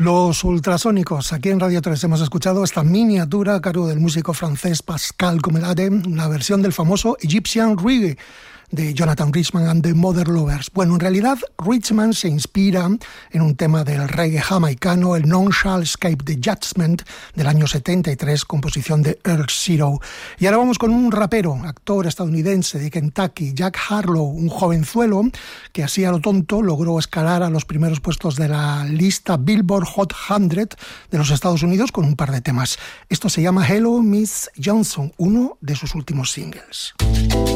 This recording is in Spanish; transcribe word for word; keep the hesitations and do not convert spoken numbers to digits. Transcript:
Los Ultrasónicos. Aquí en Radio tres hemos escuchado esta miniatura a cargo del músico francés Pascal Comelade, una versión del famoso Egyptian Reggae de Jonathan Richman and the Mother Lovers. Bueno, en realidad Richman se inspira en un tema del reggae jamaicano, el None Shall Escape the Judgment, del año setenta y tres, composición de Earl Zero. Y ahora vamos con un rapero, actor estadounidense de Kentucky, Jack Harlow, un jovenzuelo que así a lo tonto logró escalar a los primeros puestos de la lista Billboard Hot cien de los Estados Unidos con un par de temas. Esto se llama Hello Miss Johnson, uno de sus últimos singles.